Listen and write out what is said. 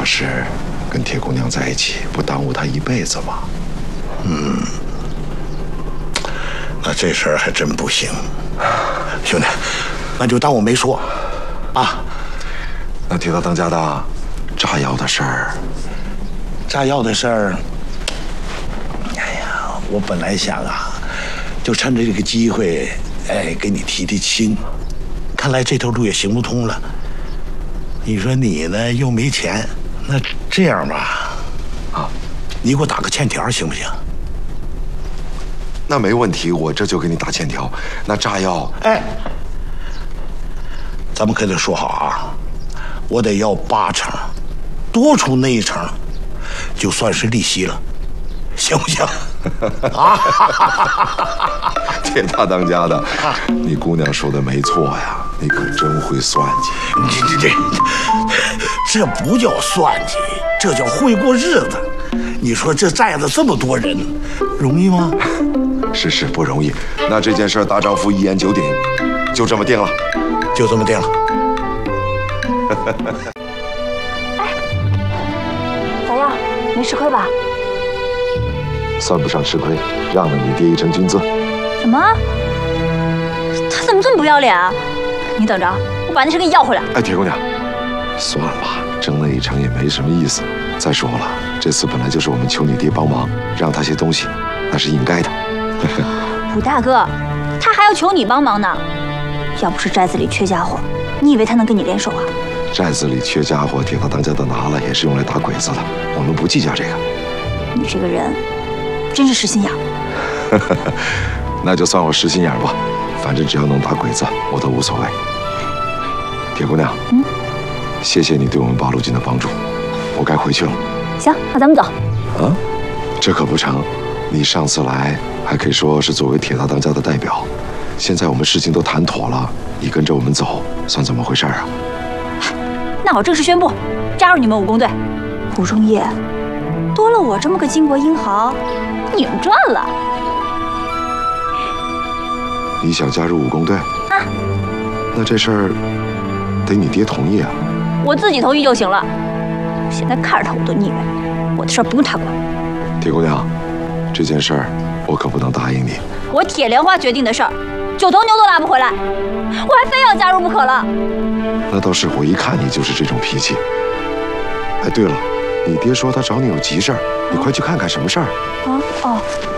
是跟铁姑娘在一起，不耽误她一辈子吗？ 那这事儿还真不行，兄弟，那就当我没说，啊。 那铁道当家的炸药的事儿， 哎呀，我本来想啊，就趁着这个机会，给你提提亲。看来这条路也行不通了。你说你呢又没钱，那这样吧，你给我打个欠条行不行？ 那没问题，我这就给你打欠条。那炸药， 咱们可得说好啊，我得要8成，多出那1成，就算是利息了，行不行？啊！ 铁大当家的，你姑娘说的没错呀，你可真会算计。 这不叫算计，这叫会过日子。你说这寨子这么多人，容易吗？ 是不容易。那这件事大丈夫一言九鼎，就这么定了。 就这么定了。 咋样？没吃亏吧？ 算不上吃亏，让了你爹1成军资。 什么？他怎么这么不要脸啊？你等着，我把那车给你要回来。 哎，铁姑娘，算了，争那1成也没什么意思。再说了，这次本来就是我们求你爹帮忙，让他些东西，那是应该的。 武大哥，他还要求你帮忙呢。要不是寨子里缺家伙，你以为他能跟你联手啊？ 寨子里缺家伙，铁道当家的拿了也是用来打鬼子的，我们不计较这个。 你这个人真是实心眼。 那就算我实心眼吧，反正只要能打鬼子，我都无所谓。铁姑娘，谢谢你对我们八路军的帮助，我该回去了。 行，那咱们走。 啊，这可不成，你上次来还可以说是作为铁大当家的代表，现在我们事情都谈妥了，你跟着我们走，算怎么回事啊？ 那我正式宣布，加入你们武工队。武中业多了我这么个巾帼英豪，你们赚了。 你想加入武工队？ 啊， 那这事儿得你爹同意啊。 我自己同意就行了。现在看着他我都腻歪，我的事儿不用他管。 铁姑娘，这件事儿我可不能答应你。 我铁莲花决定的事儿，9头牛都拉不回来，我还非要加入不可了。 那倒是，我一看你就是这种脾气。哎，对了，你爹说他找你有急事儿，你快去看看什么事儿。 哦。